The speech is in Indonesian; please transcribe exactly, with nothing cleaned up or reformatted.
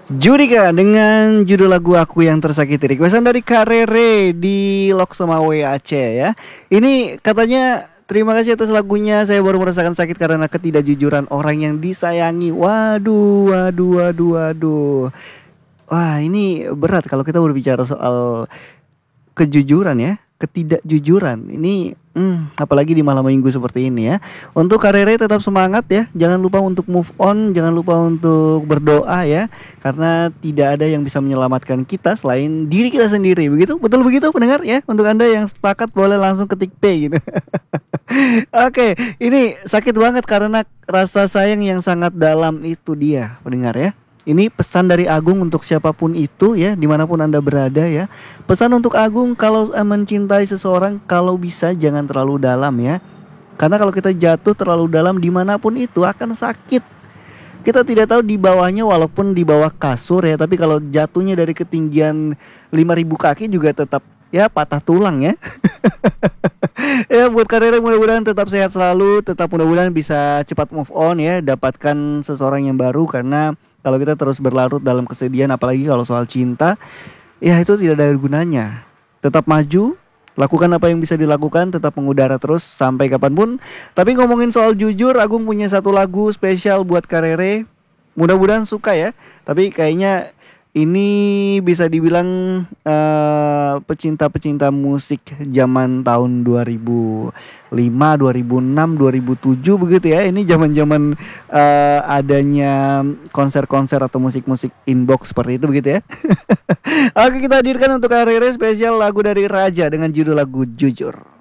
Judika dengan judul lagu Aku Yang Tersakiti, requestan dari Kak Rere di Loksemawe Aceh ya. Ini katanya terima kasih atas lagunya. Saya baru merasakan sakit karena ketidakjujuran orang yang disayangi. Waduh, waduh, waduh, waduh. Wah, ini berat kalau kita berbicara soal kejujuran ya, ketidakjujuran. Ini hmm, apalagi di malam minggu seperti ini ya. Untuk Karere tetap semangat ya. Jangan lupa untuk move on, jangan lupa untuk berdoa ya. Karena tidak ada yang bisa menyelamatkan kita selain diri kita sendiri. Begitu? Betul begitu pendengar ya? Untuk Anda yang sepakat boleh langsung ketik P gitu. Oke, ini sakit banget karena rasa sayang yang sangat dalam itu dia, pendengar ya. Ini pesan dari Agung untuk siapapun itu ya, dimanapun Anda berada ya. Pesan untuk Agung, kalau eh, mencintai seseorang, kalau bisa jangan terlalu dalam ya. Karena kalau kita jatuh terlalu dalam dimanapun itu akan sakit. Kita tidak tahu di bawahnya, walaupun di bawah kasur ya, tapi kalau jatuhnya dari ketinggian lima ribu kaki juga tetap ya patah tulang ya. Ya buat karirnya mudah-mudahan tetap sehat selalu, tetap mudah-mudahan bisa cepat move on ya, dapatkan seseorang yang baru. Karena kalau kita terus berlarut dalam kesedihan, apalagi kalau soal cinta, ya itu tidak ada gunanya. Tetap maju, lakukan apa yang bisa dilakukan, tetap mengudara terus sampai kapanpun. Tapi ngomongin soal jujur, Agung punya satu lagu spesial buat Karere. Mudah-mudahan suka ya. Tapi kayaknya ini bisa dibilang eh, pecinta-pecinta musik zaman tahun dua ribu lima, dua ribu enam, dua ribu tujuh begitu ya. Ini zaman-zaman eh, adanya konser-konser atau musik-musik inbox seperti itu begitu ya. Oke, kita hadirkan untuk Karere spesial lagu dari Raja dengan judul lagu Jujur.